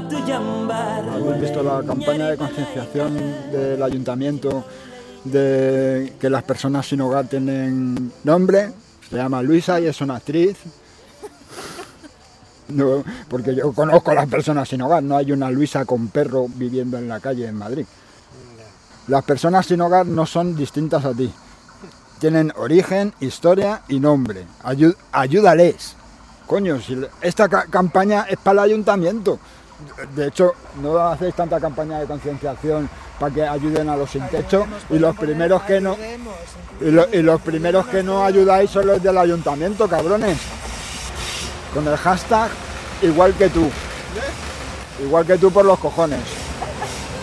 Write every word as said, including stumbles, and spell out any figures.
¿Habéis visto la campaña de concienciación del ayuntamiento de que las personas sin hogar tienen nombre? Se llama Luisa y es una actriz. No, porque yo conozco a las personas sin hogar, no hay una Luisa con perro viviendo en la calle en Madrid. Las personas sin hogar no son distintas a ti. Tienen origen, historia y nombre. Ayú- ayúdales. Coño, si esta ca- campaña es para el ayuntamiento. De hecho, no hacéis tanta campaña de concienciación para que ayuden a los sin techo y los primeros que no y, lo- y los primeros que no ayudáis son los del ayuntamiento, cabrones. Con el hashtag igual que tú. Igual que tú por los cojones.